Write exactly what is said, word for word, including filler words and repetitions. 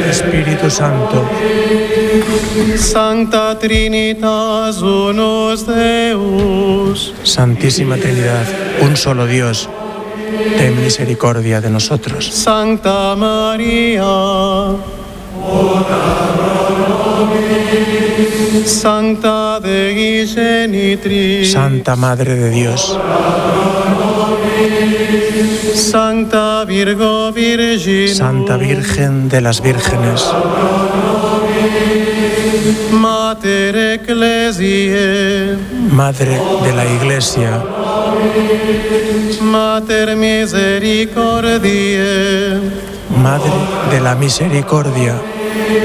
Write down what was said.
Espíritu Santo. Sancta Trinitas unus Deus. Santísima Trinidad, un solo Dios, ten misericordia de nosotros. Sancta María, Sancta Dei Genitris, Santa Madre de Dios, Sancta Virgo Virginum, Santa Virgen de las Vírgenes, Mater Ecclesiae, Madre de la Iglesia, Mater Misericordiae, Madre de la Misericordia,